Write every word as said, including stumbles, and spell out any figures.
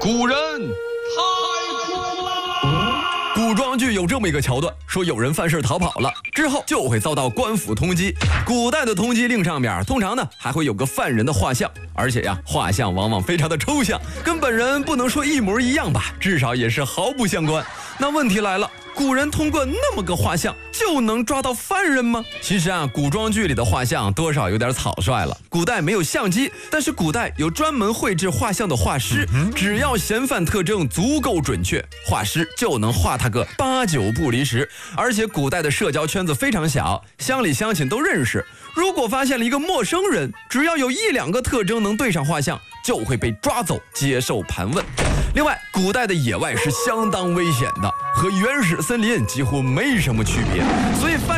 古人太苦了。 古装剧有这么一个桥段，说有人犯事逃跑了之后就会遭到官府通缉。古代的通缉令上面通常呢还会有个犯人的画像，而且呀画像往往非常的抽象，跟本人不能说一模一样吧，至少也是毫不相关。那问题来了，古人通过那么个画像就能抓到犯人吗？其实啊，古装剧里的画像多少有点草率了。古代没有相机，但是古代有专门绘制画像的画师，只要嫌犯特征足够准确，画师就能画他个八九不离十。而且古代的社交圈子非常小，乡里乡亲都认识。如果发现了一个陌生人，只要有一两个特征能对上画像，就会被抓走接受盘问。另外，古代的野外是相当危险的，和原始森林几乎没什么区别，所以犯